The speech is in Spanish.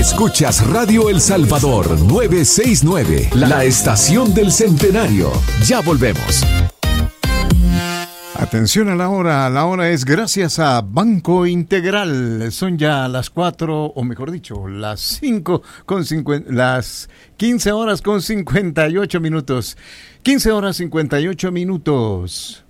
Escuchas Radio El Salvador 969, la estación del centenario. Ya volvemos. Atención a la hora es gracias a Banco Integral. Son ya las 4, o mejor dicho, las 5 con 50, las 15 horas con 58 minutos. 15 horas 58 minutos.